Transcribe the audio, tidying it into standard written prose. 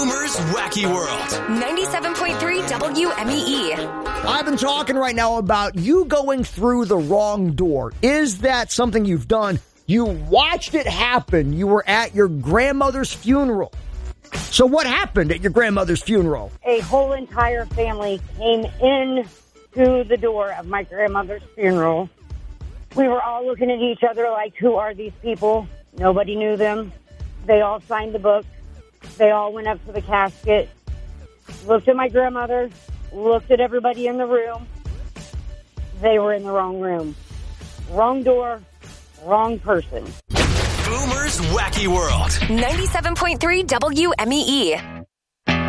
Boomer's Wacky World. 97.3 WMEE. I've been talking right now about you going through the wrong door. Is that something you've done? You watched it happen. You were at your grandmother's funeral. So what happened at your grandmother's funeral? A whole entire family came in to the door of my grandmother's funeral. We were all looking at each other like, who are these people? Nobody knew them. They all signed the book. They all went up to the casket, looked at my grandmother, looked at everybody in the room. They were in the wrong room. Wrong door, wrong person. Boomer's Wacky World. 97.3 WMEE.